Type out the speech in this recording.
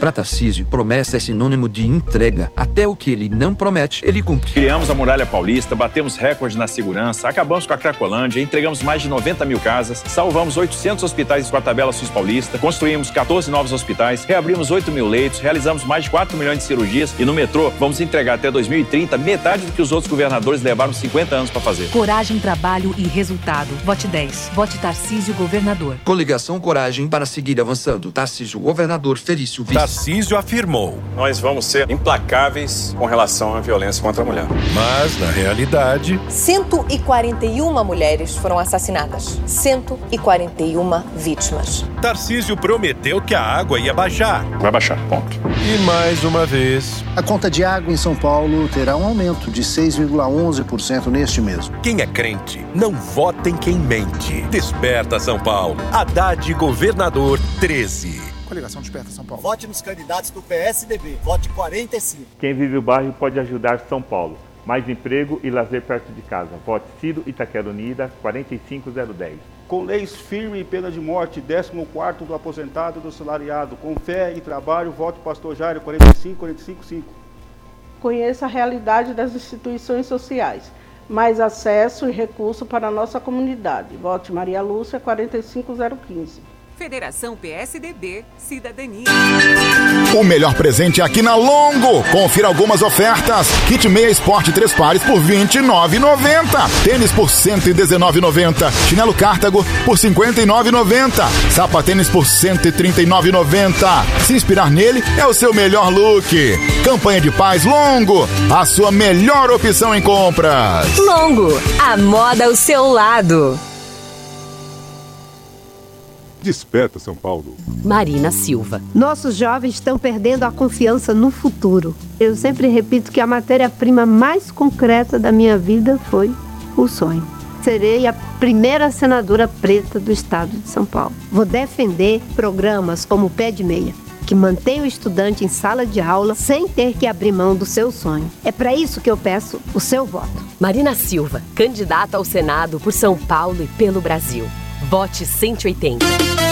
Para Tarcísio, promessa é sinônimo de entrega. Até o que ele não promete, ele cumpre. Criamos a Muralha Paulista, batemos recorde na segurança, acabamos com a Cracolândia, entregamos mais de 90 mil casas, salvamos 800 hospitais com a tabela SUS Paulista, construímos 14 novos hospitais, reabrimos 8 mil leitos, realizamos mais de 4 milhões de cirurgias e no metrô vamos entregar até 2030 metade do que os outros governadores levaram 50 anos para fazer. Coragem, trabalho e resultado. Vote 10. Vote Tarcísio Governador. Coligação Coragem para seguir avançando. Tarcísio Governador, Felício Vice. Tarcísio afirmou: nós vamos ser implacáveis com relação à violência contra a mulher. Mas, na realidade, 141 mulheres foram assassinadas. 141 vítimas. Tarcísio prometeu que a água ia baixar. Vai baixar, ponto. E mais uma vez, a conta de água em São Paulo terá um aumento de 6,11% neste mês. Quem é crente, não vota em quem mente. Desperta São Paulo. Haddad Governador 13. Coligação Desperta São Paulo. Vote nos candidatos do PSDB. Vote 45. Quem vive o bairro pode ajudar São Paulo. Mais emprego e lazer perto de casa. Vote Ciro Itaquera Unida 45010. Com leis firmes e pena de morte, 14º do aposentado e do salariado. Com fé e trabalho, vote Pastor Jairo 45455. Conheça a realidade das instituições sociais. Mais acesso e recurso para a nossa comunidade. Vote Maria Lúcia 45015. Federação PSDB Cidadania. O melhor presente é aqui na Longo. Confira algumas ofertas. Kit meia esporte 3 pares por R$ 29,90. Tênis por R$ 119,90. Chinelo Cartago por R$ 59,90. Sapatênis por R$ 139,90. Se inspirar nele é o seu melhor look. Campanha de paz Longo. A sua melhor opção em compras. Longo, a moda ao seu lado. Desperta São Paulo. Marina Silva. Nossos jovens estão perdendo a confiança no futuro. Eu sempre repito que a matéria-prima mais concreta da minha vida foi o sonho. Serei a primeira senadora preta do estado de São Paulo. Vou defender programas como o Pé de Meia, que mantém o estudante em sala de aula sem ter que abrir mão do seu sonho. É para isso que eu peço o seu voto. Marina Silva, candidata ao Senado por São Paulo e pelo Brasil. Vote 180.